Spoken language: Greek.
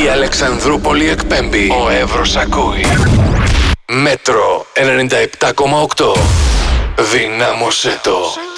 Η Αλεξανδρούπολη εκπέμπει. Ο Εύρος ακούει. Μέτρο 97,8. Δυνάμωσέ το.